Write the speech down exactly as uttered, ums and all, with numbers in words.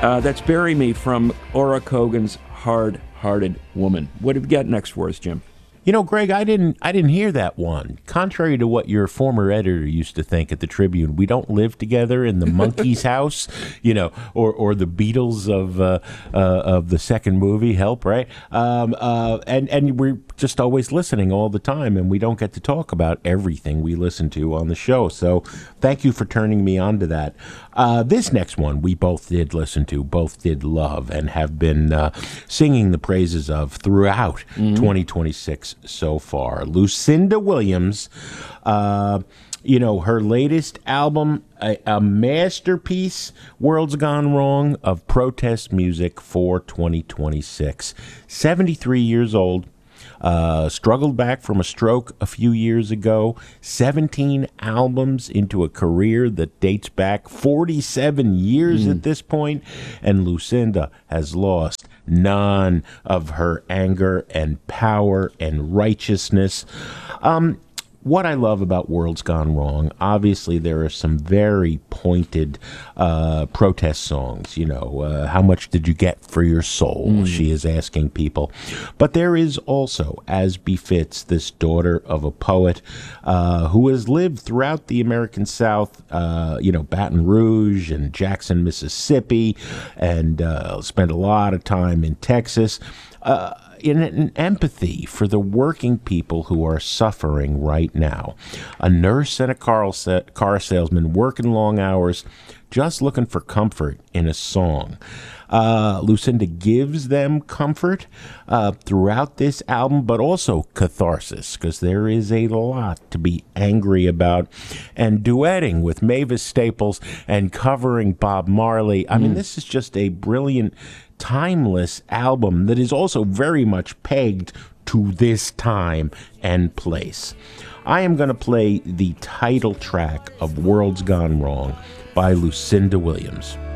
Uh, that's Bury Me from Ora Kogan's Hard-Hearted Woman. What have you got next for us, Jim? You know, Greg, I didn't I didn't hear that one. Contrary to what your former editor used to think at the Tribune, we don't live together in the monkey's house, you know, or, or the Beatles of uh, uh, of the second movie, Help, right? Um, uh, and, and we're just always listening all the time, and we don't get to talk about everything we listen to on the show. So thank you for turning me on to that. Uh, this next one we both did listen to, both did love, and have been uh, singing the praises of throughout mm-hmm. twenty twenty-six so far. Lucinda Williams, uh, you know, her latest album, a, a masterpiece, World's Gone Wrong, of protest music for twenty twenty-six. seventy-three years old. Uh, struggled back from a stroke a few years ago. seventeen albums into a career that dates back forty-seven years mm. at this point, and Lucinda has lost none of her anger and power and righteousness. Um, What I love about World's Gone Wrong, obviously there are some very pointed uh, protest songs. You know, uh, how much did you get for your soul? Mm. She is asking people. But there is also, as befits this daughter of a poet uh, who has lived throughout the American South, uh, you know, Baton Rouge and Jackson, Mississippi, and uh, spent a lot of time in Texas. Uh, in an empathy for the working people who are suffering right now. A nurse and a car, car salesman working long hours, just looking for comfort in a song. Uh, Lucinda gives them comfort uh, throughout this album, but also catharsis, because there is a lot to be angry about. And duetting with Mavis Staples and covering Bob Marley. I mm. mean, this is just a brilliant, timeless album that is also very much pegged to this time and place. I am going to play the title track of World's Gone Wrong by Lucinda Williams.